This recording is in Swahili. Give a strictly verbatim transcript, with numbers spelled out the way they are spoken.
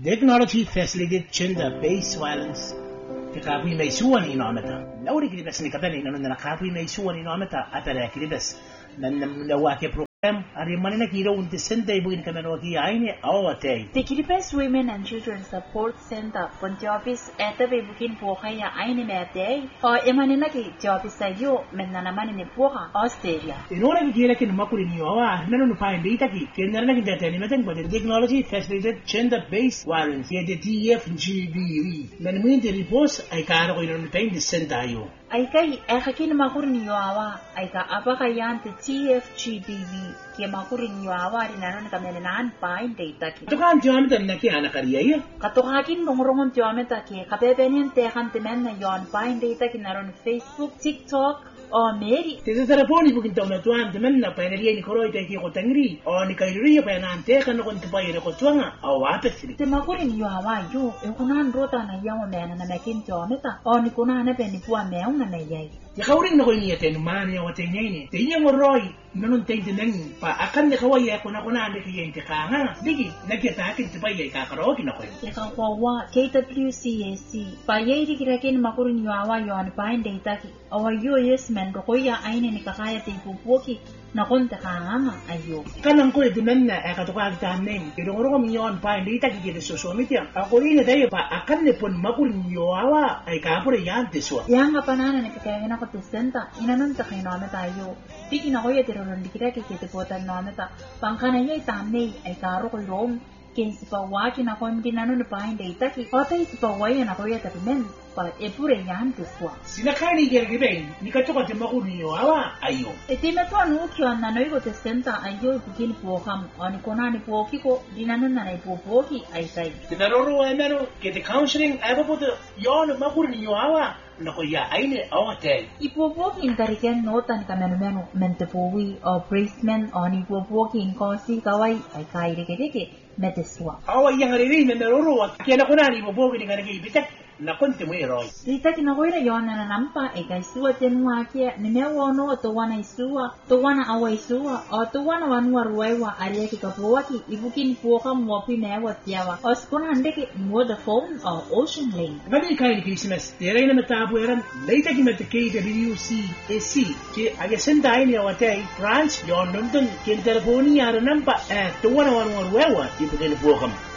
Technology facilitated gender-based violence. Kakapi may suwan inometa. Lauri kini bes ni katani nanu na kakapi may suwan inometa atara kini bes. Nan nawake program ari manina kiro unti senta ibu in kamero ki aine awate. The Kiribati Women and Children Support Center Pontiopis eta bebukin pohaya aine mete o emanina ki jobis ayo menana manine poha Australia. Inora ki kira kin makuri ni awa nanu nupai data ki kenarna ki data ni meten but technology facilitated gender-based violence. Ye the T F G B V. Nan muin the reports ay karo ko ino nupai di senta ayo. Aikai ekakin makuri ni awa aika apakayan te T F G B V ke makuri ni awa ri nanon kamenan pain data ki. Tukan jamita na ki ana kariya. Katukakin ngongrong jamita ki kapepenin te kantimen na yon pain data ki naron Facebook, TikTok o Mary. Tese telefoni bukin taw na tuan temen na paineriya ni koroy te ki ko tangri o ni kairiya pa na ante kan ko tipai re ko tuanga o wapet. Te makuri ni awa yo e kunan rota na yawa mena na mekin jamita o ni kunan na beni puan me na yai. Ya kaurin na ko niya te numani ya wate nyine. Te nya ngoroy nanon te tinang pa akan ne kawai ya kuna kuna ande ki yente kanga. Digi nakita akin tipai ya ka karo ki na ko. Ya ka kwa K W C A C pa yai ri kirakin makuri ni awa yo an pain data ki awa yo yes men ko ya aine ni kakaya te pupuki na konta kanga ayo. Kanang ko dimen na e ka to ka ta nem. Ke ngoro mi yon pain data ki ke social media. Ako rin na tayo pa akan ne pon makuri ni awa ay ka pore yan teswa. Yang apa nana ne kaya na ko senta inanon ta kay nome tayo tiki na ko ya tiro ron dikira ke kete pota nome ta pangkana yai tamne ay karo ko rom ken sipa waki na ko mi nanon pa hindi taki ota sipa wai na ko ya tamen pa epure yan teswa sinakani gergiben nikatoka temaku niyo awa ayo etime to anu kyo na no ko senta ayo bukin po ham ani kona ni po ki ko dinanon na nei po po ki ay sai tinaroro ay mero ke the counseling abo po yon makuri niyo awa nako ya aine awate ipopoki intariken notan kamenumenu mentepowi o placement on ipopoki in kosi kawai ay kaire keke meteswa awa yang riri menero wa kena kunani ipopoki ngane ki bitak na konte mo eroy rita kinagoira yona na nampa e kai suwa tenua kia ni me wono to wana isua to wana awa isua o to wana wanua ruewa aria ki kapoaki ibukin poka mopi mewa tiawa o skona handeke mo the phone o ocean link ngani kai Christmas tere na matabu eran leita ki mate K W C A C ke aga senda ai ni awate France yon London ken telefoni ara nampa e to wana wanua ruewa ibukin poka